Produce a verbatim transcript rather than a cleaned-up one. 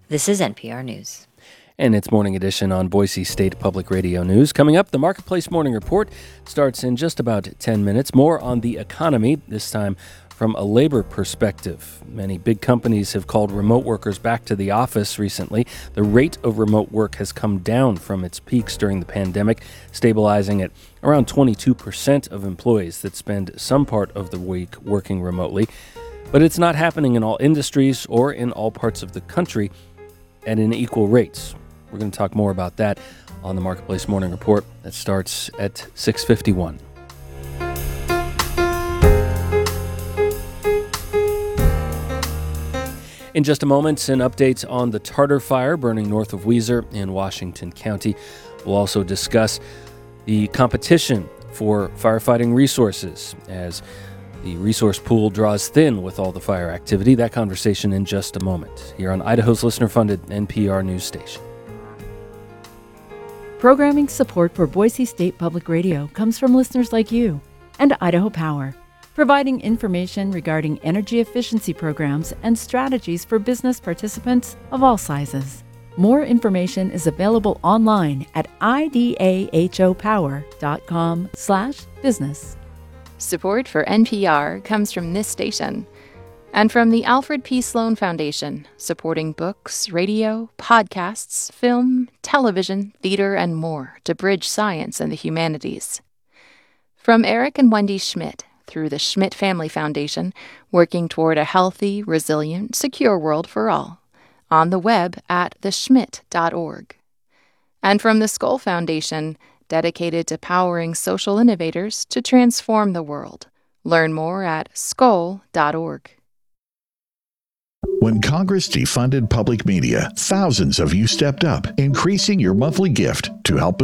This is N P R News. And it's Morning Edition on Boise State Public Radio News. Coming up, the Marketplace Morning Report starts in just about ten minutes. More on the economy, this time from a labor perspective. Many big companies have called remote workers back to the office recently. The rate of remote work has come down from its peaks during the pandemic, stabilizing at around twenty-two percent of employees that spend some part of the week working remotely. But it's not happening in all industries or in all parts of the country at an equal rates. We're going to talk more about that on the Marketplace Morning Report that starts at six fifty-one. In just a moment, an update on the Tartar Fire burning north of Weiser in Washington County. We'll also discuss the competition for firefighting resources as the resource pool draws thin with all the fire activity. That conversation in just a moment here on Idaho's listener-funded N P R News Station. Programming support for Boise State Public Radio comes from listeners like you and Idaho Power, providing information regarding energy efficiency programs and strategies for business participants of all sizes. More information is available online at idahopower.com slash business. Support for N P R comes from this station and from the Alfred P. Sloan Foundation, supporting books, radio, podcasts, film, television, theater, and more to bridge science and the humanities. From Eric and Wendy Schmidt, through the Schmidt Family Foundation, working toward a healthy, resilient, secure world for all, on the web at the schmidt dot org. And from the Skoll Foundation, dedicated to powering social innovators to transform the world. Learn more at skoll dot org. When Congress defunded public media, thousands of you stepped up, increasing your monthly gift to help